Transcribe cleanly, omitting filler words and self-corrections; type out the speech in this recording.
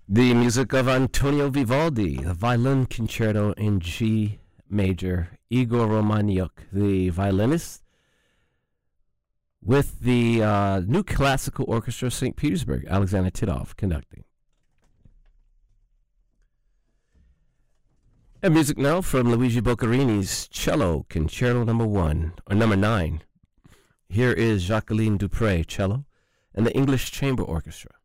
The music of Antonio Vivaldi, the Violin Concerto in G major, Igor Romaniuk, the violinist, with the New Classical Orchestra of St. Petersburg, Alexander Titov conducting. And music now from Luigi Boccherini's Cello Concerto number 9. Here is Jacqueline Dupre, cello, and the English Chamber Orchestra.